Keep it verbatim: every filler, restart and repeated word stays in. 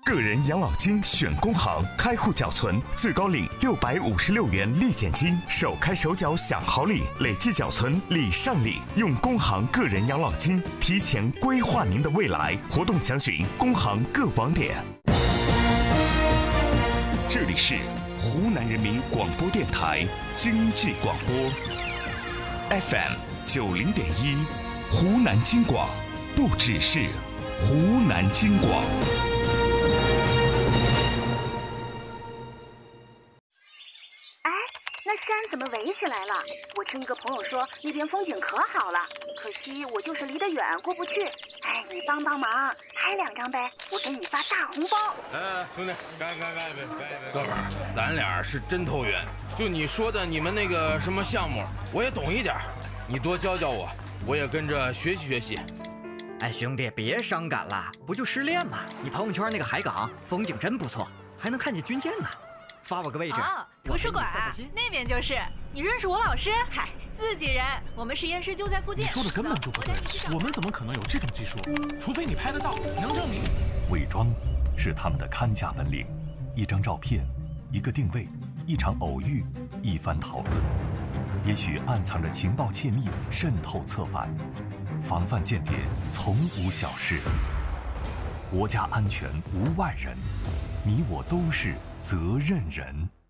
个人养老金选工行，开户缴存最高领六百五十六元立减金，手开手缴享好礼，累计缴存礼上礼。用工行个人养老金提前规划您的未来，活动详询工行各网点。这里是湖南人民广播电台经济广播 F M 九零点一，湖南经广，不只是湖南经广。 山怎么围起来了？我听一个朋友说那边风景可好了，可惜我就是离得远过不去。哎，你帮帮忙，拍两张呗，我给你发大红包。 哎，兄弟，干干干一杯，干一杯！哥们儿，咱俩是真投缘。就你说的你们那个什么项目，我也懂一点，你多教教我，我也跟着学习学习。 哎，兄弟，别伤感了，不就失恋吗？你朋友圈那个海港风景真不错，还能看见军舰呢。发我个位置。 哦，图书馆那边就是。你认识我老师？嗨，自己人，我们实验室就在附近。 你说的根本就不对，我们怎么可能有这种技术？除非你拍得到，能证明。 伪装是他们的看家本领，一张照片，一个定位，一场偶遇，一番讨论，也许暗藏着情报窃密，渗透策反。防范间谍从无小事，国家安全无外人，你我都是责任人。